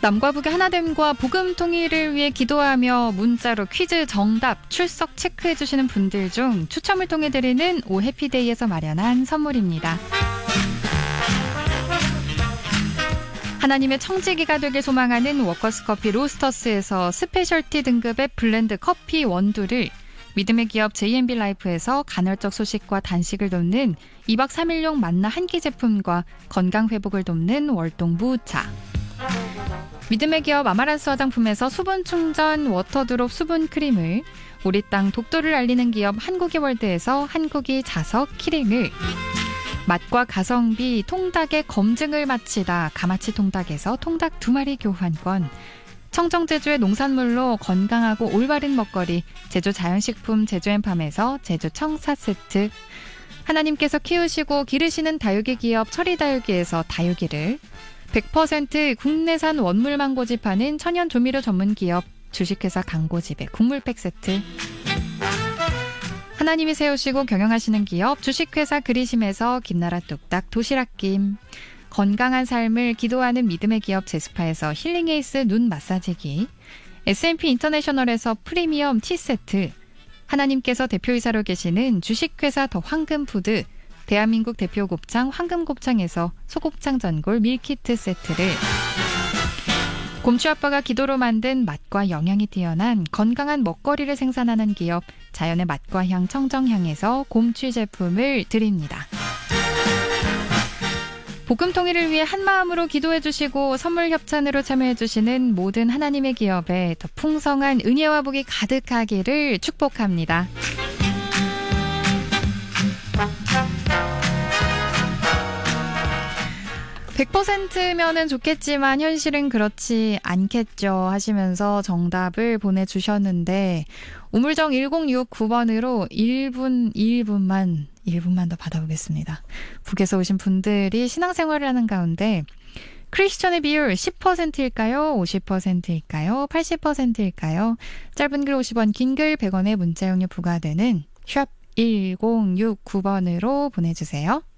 남과 북의 하나됨과 복음 통일을 위해 기도하며 문자로 퀴즈 정답 출석 체크해주시는 분들 중 추첨을 통해 드리는 오 해피데이에서 마련한 선물입니다. 하나님의 청지기가 되길 소망하는 워커스 커피 로스터스에서 스페셜티 등급의 블렌드 커피 원두를, 믿음의 기업 J&B 라이프에서 간헐적 소식과 단식을 돕는 2박 3일용 만나 한 끼 제품과 건강 회복을 돕는 월동 무차, 믿음의 기업 아마란스 화장품에서 수분 충전 워터드롭 수분 크림을, 우리 땅 독도를 알리는 기업 한국이 월드에서 한국이 자석 키링을, 맛과 가성비 통닭의 검증을 마치다 가마치 통닭에서 통닭 2마리 교환권, 청정 제주의 농산물로 건강하고 올바른 먹거리 제주 자연식품 제주앤팜에서 제주 청사 세트, 하나님께서 키우시고 기르시는 다육이 기업 철이다육이에서 다육이를, 100% 국내산 원물만 고집하는 천연 조미료 전문 기업 주식회사 강고집의 국물팩 세트, 하나님이 세우시고 경영하시는 기업 주식회사 그리심에서 김나라 뚝딱 도시락김, 건강한 삶을 기도하는 믿음의 기업 제스파에서 힐링에이스 눈 마사지기, S&P 인터내셔널에서 프리미엄 티 세트, 하나님께서 대표이사로 계시는 주식회사 더 황금푸드 대한민국 대표 곱창 황금곱창에서 소곱창 전골 밀키트 세트를, 곰취 아빠가 기도로 만든 맛과 영양이 뛰어난 건강한 먹거리를 생산하는 기업 자연의 맛과 향 청정향에서 곰취 제품을 드립니다. 복음 통일을 위해 한마음으로 기도해 주시고 선물 협찬으로 참여해 주시는 모든 하나님의 기업에 더 풍성한 은혜와 복이 가득하기를 축복합니다. 100%면은 좋겠지만 현실은 그렇지 않겠죠 하시면서 정답을 보내주셨는데, 우물정 10669번으로 1분만 더 받아보겠습니다. 북에서 오신 분들이 신앙생활을 하는 가운데 크리스천의 비율 10%일까요? 50%일까요? 80%일까요? 짧은 글 50원, 긴 글 100원의 문자용료 부과되는 샵 1069번으로 보내주세요.